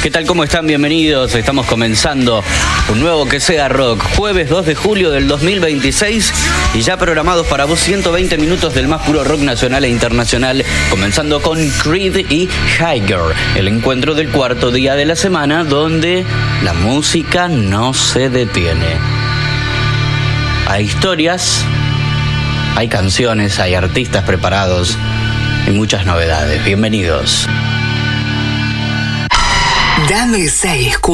¿Qué tal? ¿Cómo están? Bienvenidos. Estamos comenzando un nuevo Que Sea Rock. Jueves 2 de julio del 2026 y ya programados para vos 120 minutos del más puro rock nacional e internacional, comenzando con Creed y Higher, el encuentro del cuarto día de la semana donde la música no se detiene. Hay historias, hay canciones, hay artistas preparados y muchas novedades. Bienvenidos. Dame 6